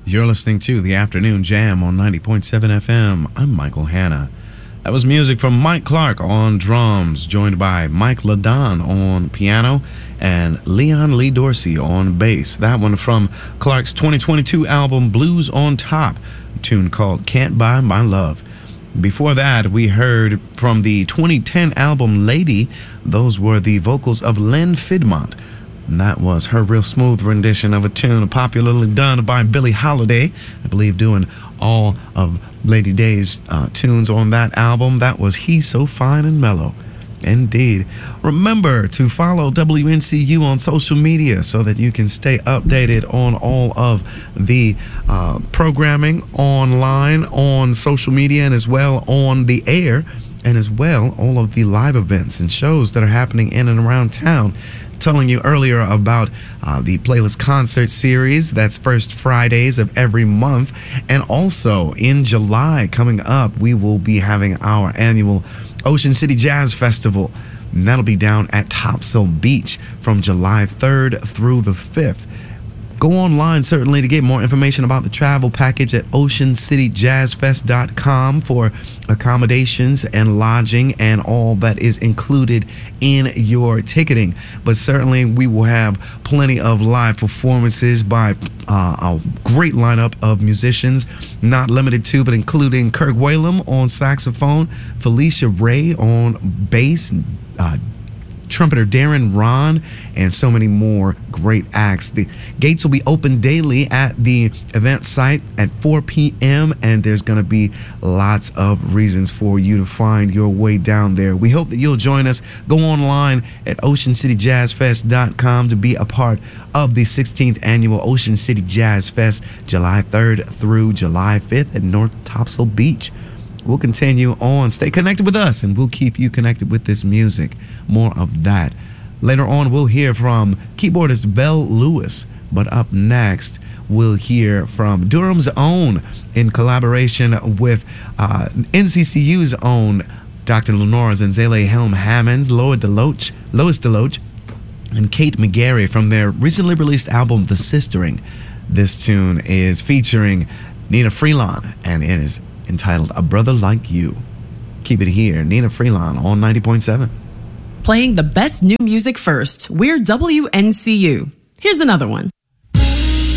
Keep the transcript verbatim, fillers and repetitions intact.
You're listening to The Afternoon Jam on ninety point seven F M. I'm Michael Hanna. That was music from Mike Clark on drums, joined by Mike LaDon on piano and Leon Lee Dorsey on bass. That one from Clark's twenty twenty-two album Blues on Top, a tune called Can't Buy My Love. Before that, we heard from the twenty ten album Lady. Those were the vocals of Lynn Fidmont. And that was her real smooth rendition of a tune popularly done by Billie Holiday, I believe doing all of Lady Day's uh, tunes on that album. That was He's So Fine and Mellow. Indeed. Remember to follow W N C U on social media so that you can stay updated on all of the uh, programming online, on social media, and as well on the air, and as well all of the live events and shows that are happening in and around town. Telling you earlier about uh, the Playlist Concert Series. That's first Fridays of every month. And also in July coming up, we will be having our annual Ocean City Jazz Festival. And that'll be down at Topsail Beach from July third through the fifth. Go online certainly to get more information about the travel package at ocean city jazz fest dot com for accommodations and lodging and all that is included in your ticketing. But certainly we will have plenty of live performances by uh, a great lineup of musicians, not limited to but including Kirk Whalum on saxophone, Felicia Ray on bass, uh, trumpeter Darren Ron, and so many more great acts. The gates will be open daily at the event site at four p.m. and there's going to be lots of reasons for you to find your way down there. We hope that you'll join us. Go online at ocean city jazz fest dot com to be a part of the sixteenth annual Ocean City Jazz Fest, July third through July fifth at North Topsail Beach. We'll continue on. Stay connected with us, and we'll keep you connected with this music. More of that. Later on, we'll hear from keyboardist Belle Lewis. But up next, we'll hear from Durham's own, in collaboration with uh, N C C U's own Doctor Lenora Zenzele Helm Hammonds, Lois DeLoach, Lois DeLoach, and Kate McGarry from their recently released album, The Sistering. This tune is featuring Nina Freelon, and it is entitled A Brother Like You. Keep it here, Nina Freelon on ninety point seven. Playing the best new music first. We're W N C U. Here's another one.